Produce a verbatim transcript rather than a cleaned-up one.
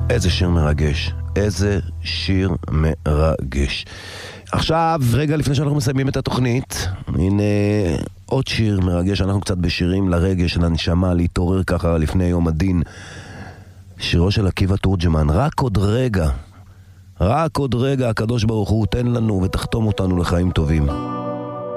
איזה שיר מרגש, איזה שיר מרגש. עכשיו, רגע לפני שאנחנו מסיימים את התוכנית, הנה עוד שיר מרגש, אנחנו קצת בשירים לרגש, לנשמה, להתעורר ככה לפני יום הדין. שירו של עקיבא תורג'מן, רק עוד רגע, רק עוד רגע הקדוש ברוך הוא תן לנו ותחתום אותנו לחיים טובים.